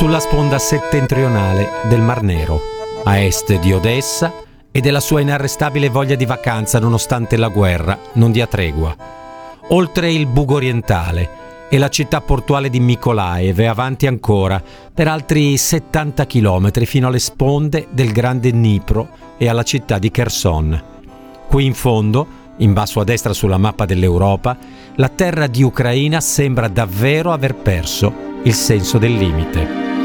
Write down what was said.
sulla sponda settentrionale del Mar Nero, a est di Odessa e della sua inarrestabile voglia di vacanza nonostante la guerra non dia tregua. Oltre il Bugo orientale e la città portuale di Mykolaiv e avanti ancora per altri 70 chilometri fino alle sponde del grande Dnipro e alla città di Kherson. Qui in fondo, in basso a destra sulla mappa dell'Europa, la terra di Ucraina sembra davvero aver perso il senso del limite.